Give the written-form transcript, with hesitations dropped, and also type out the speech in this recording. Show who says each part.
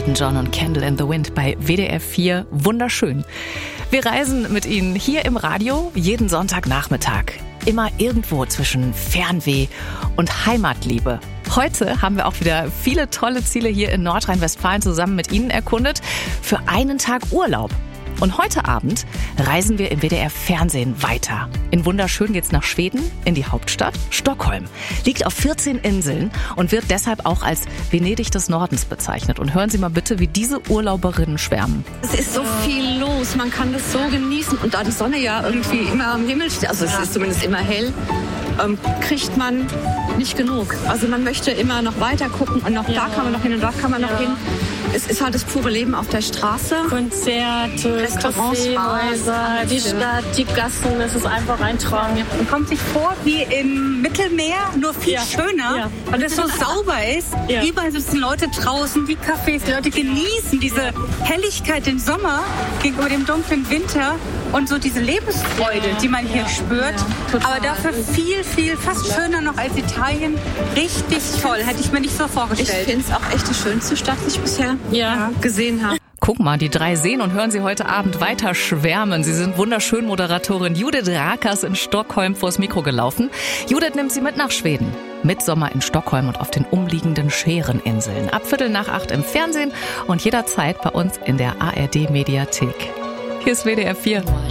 Speaker 1: Elton John und Candle in the Wind bei WDR 4. Wunderschön. Wir reisen mit Ihnen hier im Radio jeden Sonntagnachmittag. Immer irgendwo zwischen Fernweh und Heimatliebe. Heute haben wir auch wieder viele tolle Ziele hier in Nordrhein-Westfalen zusammen mit Ihnen erkundet für einen Tag Urlaub. Und heute Abend reisen wir im WDR-Fernsehen weiter. In Wunderschön geht's nach Schweden, in die Hauptstadt Stockholm. Liegt auf 14 Inseln und wird deshalb auch als Venedig des Nordens bezeichnet. Und hören Sie mal bitte, wie diese Urlauberinnen schwärmen.
Speaker 2: Es ist so viel los, man kann das so genießen. Und da die Sonne ja irgendwie immer am Himmel steht, also es ist zumindest immer hell, kriegt man nicht genug. Also man möchte immer noch weiter gucken und noch da kann man noch hin und da kann man noch hin. Es ist halt das pure Leben auf der Straße.
Speaker 3: Konzerte, Kaffeehäuser, die Stadt, die Gassen, es ist einfach ein Traum.
Speaker 4: Man kommt sich vor wie im Mittelmeer, nur viel schöner, weil es so sauber ist. Ja. Überall sitzen Leute draußen, die Cafés, die Leute genießen diese Helligkeit im Sommer gegenüber dem dunklen Winter und so diese Lebensfreude, die man hier spürt. Aber dafür viel, fast schöner noch als Italien. Richtig toll, hätte ich mir nicht so vorgestellt.
Speaker 2: Ich finde es auch echt die schönste Stadt, die ich bisher gesehen habe.
Speaker 1: Guck mal, die drei sehen und hören Sie heute Abend weiter schwärmen. Sie sind wunderschön Moderatorin Judith Rakers in Stockholm vors Mikro gelaufen. Judith nimmt Sie mit nach Schweden. Mitsommer in Stockholm und auf den umliegenden Schäreninseln. Ab 7:45 im Fernsehen und jederzeit bei uns in der ARD Mediathek. Hier ist WDR 4.